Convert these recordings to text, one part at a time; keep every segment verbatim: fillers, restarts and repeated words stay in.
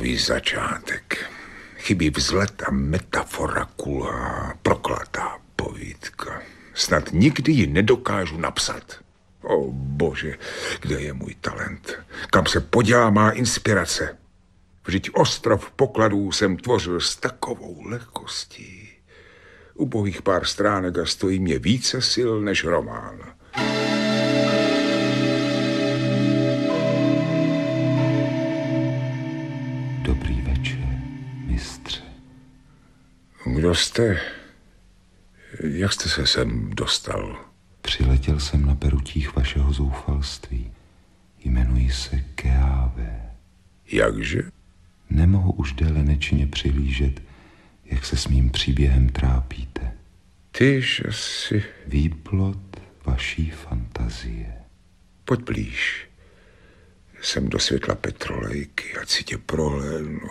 nulový začátek. Chybí vzlet a metafora kulhá, proklatá povídka. Snad nikdy ji nedokážu napsat. O bože, kde je můj talent? Kam se podělá má inspirace? Vždyť ostrov pokladů jsem tvořil s takovou lehkostí. Ubohých pár stránek a stojí mě více sil než román. Dobrý večer, mistře. Kdo jste? Jak jste se sem dostal? Přiletěl jsem na perutích vašeho zoufalství. Jmenuji se Keáve. Jakže? Nemohu už déle nečinně přihlížet, jak se s mým příběhem trápíte. Ty, že jsi... Výplod vaší fantazie. Pojď blíž. Jsem do světla petrolejky, ať si tě prohlédnu.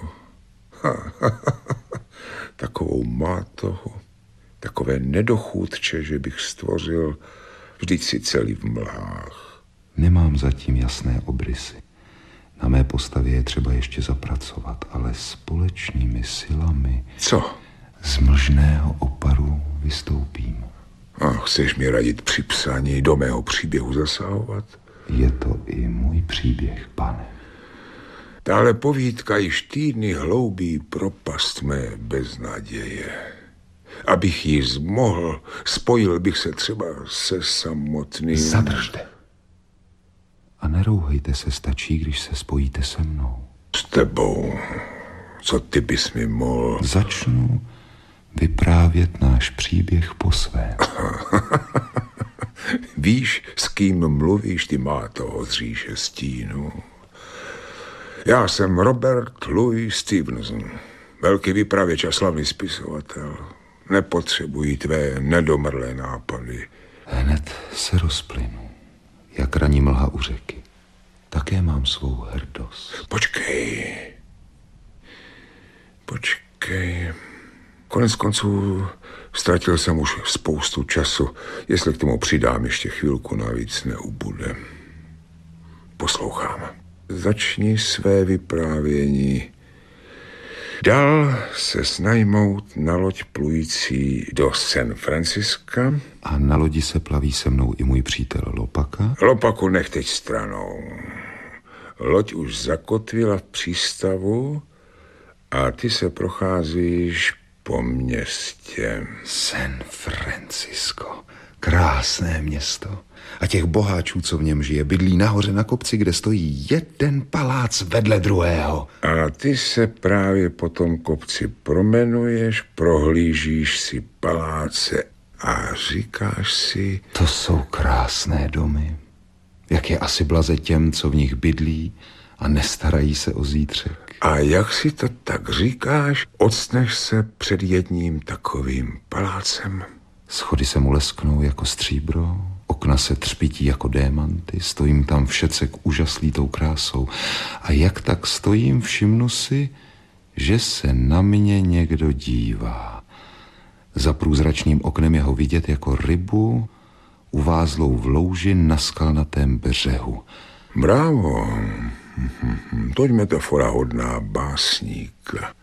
Takovou má toho. Takové nedochůdče, že bych stvořil vždyť si celý v mlhách. Nemám zatím jasné obrysy. Na mé postavě je třeba ještě zapracovat, ale společnými silami... Co? Z mlžného oparu vystoupím. A chceš mi radit při psaní do mého příběhu zasahovat? Je to i můj příběh, pane. Tahle povídka již týdny hloubí propast mé beznaděje. Abych ji zmohl, spojil bych se třeba se samotným... Zadržte. A nerouhejte se, stačí, když se spojíte se mnou. S tebou. Co ty bys mi mohl? Začnu vyprávět náš příběh po svém. Víš, s kým mluvíš, ty má toho z říše stínu. Já jsem Robert Louis Stevenson, velký vypravěč a slavný spisovatel. Nepotřebují tvé nedomrlé nápady. Hned se rozplynu, jak raní mlha u řeky. Také mám svou hrdost. Počkej. Počkej. Konec konců ztratil jsem už spoustu času. Jestli k tomu přidám ještě chvilku, navíc neubude. Poslouchám. Začni své vyprávění. Dal se snajmout na loď plující do San Franciska. A na lodi se plaví se mnou i můj přítel Lopaka. Lopaku nech teď stranou. Loď už zakotvila v přístavu a ty se procházíš po městě. San Francisco. Krásné město. A těch boháčů, co v něm žije, bydlí nahoře na kopci, kde stojí jeden palác vedle druhého. A ty se právě po tom kopci promenuješ, prohlížíš si paláce a říkáš si... To jsou krásné domy. Jak je asi blaze těm, co v nich bydlí a nestarají se o zítřek. A jak si to tak říkáš, ocneš se před jedním takovým palácem. Schody se mu lesknou jako stříbro, okna se třpití jako démanty, stojím tam všecek úžaslý tou krásou. A jak tak stojím, všimnu si, že se na mě někdo dívá. Za průzračným oknem je ho vidět jako rybu uvázlou v louži na skalnatém břehu. Bravo, toť metafora hodná básníka.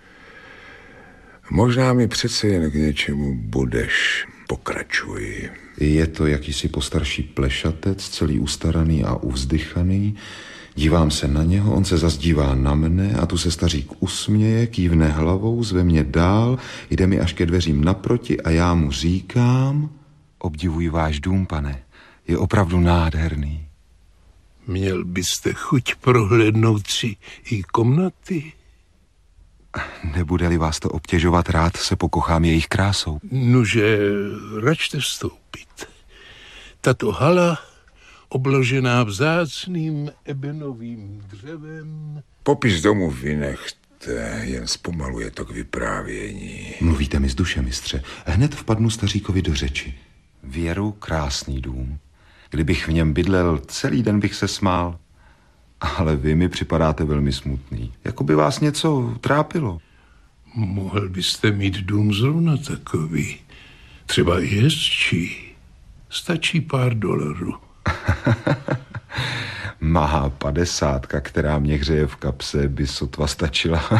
Možná mi přece jen k něčemu budeš. Pokračuj. Je to jakýsi postarší plešatec, celý ustaraný a uvzdychaný. Dívám se na něho, on se zas dívá na mne a tu se stařík usměje, kývne hlavou, zve mě dál, jde mi až ke dveřím naproti a já mu říkám: Obdivuji váš dům, pane, je opravdu nádherný. Měl byste chuť prohlédnout si i komnaty? Nebude-li vás to obtěžovat, rád se pokochám jejich krásou. Nuže, račte vstoupit. Tato hala, obložená vzácným ebenovým dřevem... Popis domu vynechte, jen zpomaluje to k vyprávění. Mluvíte mi z duše, mistře. Hned vpadnu staříkovi do řeči. Věru, krásný dům. Kdybych v něm bydlel, celý den bych se smál. Ale vy mi připadáte velmi smutný. Jako by vás něco trápilo. Mohl byste mít dům zrovna takový. Třeba i hezčí. Stačí pár dolarů. Má padesátka, která mě hřeje v kapse, by sotva stačila.